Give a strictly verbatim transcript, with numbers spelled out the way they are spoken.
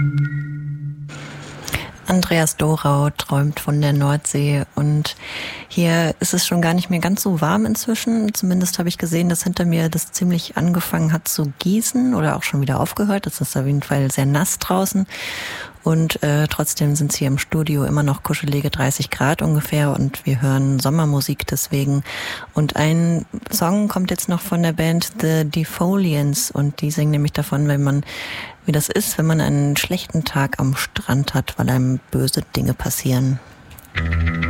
Andreas Dorau träumt von der Nordsee und hier ist es schon gar nicht mehr ganz so warm inzwischen. Zumindest habe ich gesehen, dass hinter mir das ziemlich angefangen hat zu gießen oder auch schon wieder aufgehört. Es ist auf jeden Fall sehr nass draußen und äh, trotzdem sind es hier im Studio immer noch kuschelige dreißig Grad ungefähr und wir hören Sommermusik deswegen. Und ein Song kommt jetzt noch von der Band The Defoliants und die singen nämlich davon, wenn man wie das ist, wenn man einen schlechten Tag am Strand hat, weil einem böse Dinge passieren.